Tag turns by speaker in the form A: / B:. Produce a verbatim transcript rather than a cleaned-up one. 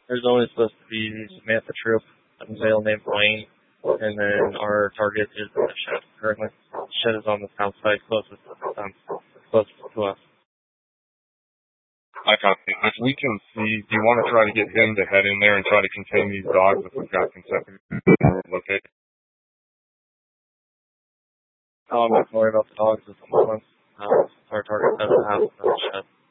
A: There's only supposed to be Samantha Troop, a male named Wayne, and then our target is the shed currently. The shed is on the south side, closest, um, closest to us.
B: I copy. If we can see, do you want to try to get him to head in there and try to contain these dogs if we've got consecutive located?
A: Oh, I'm not worried about the dogs at the moment. Uh, our target doesn't have the shed.